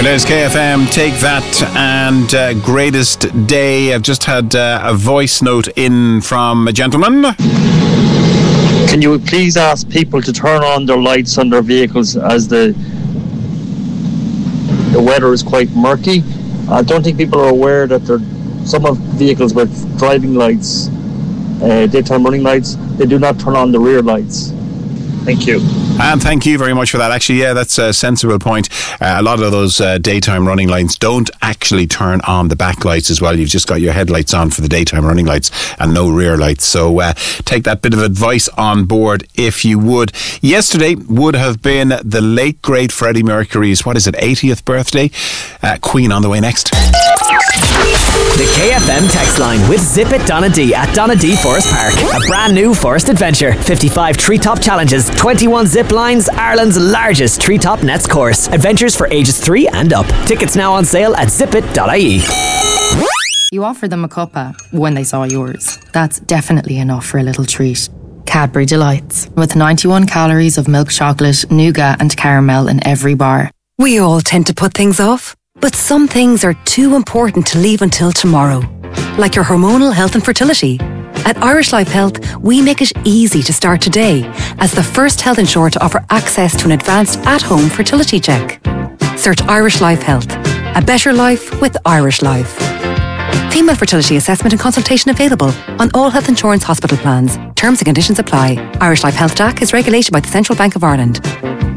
There's KFM, Take That, and Greatest Day. I've just had a voice note in from a gentleman. Can you please ask people to turn on their lights on their vehicles as the weather is quite murky? I don't think people are aware that some of vehicles with driving lights, daytime running lights, they do not turn on the rear lights. Thank you. And thank you very much for that. Actually, yeah, that's a sensible point. A lot of those daytime running lights don't actually turn on the back lights as well. You've just got your headlights on for the daytime running lights and no rear lights. So take that bit of advice on board if you would. Yesterday would have been the late great Freddie Mercury's, 80th birthday? Queen on the way next. The KFM text line with Zip It Donna D at Donna D Forest Park. A brand new forest adventure. 55 treetop challenges, 21 zip lines, Ireland's largest treetop nets course. Adventures for ages 3 and up. Tickets now on sale at zipit.ie. You offered them a cuppa when they saw yours. That's definitely enough for a little treat. Cadbury Delights, with 91 calories of milk chocolate, nougat and caramel in every bar. We all tend to put things off, but some things are too important to leave until tomorrow. Like your hormonal health and fertility. At Irish Life Health, we make it easy to start today as the first health insurer to offer access to an advanced at-home fertility check. Search Irish Life Health. A better life with Irish Life. Female fertility assessment and consultation available on all health insurance hospital plans. Terms and conditions apply. Irish Life Health DAC is regulated by the Central Bank of Ireland.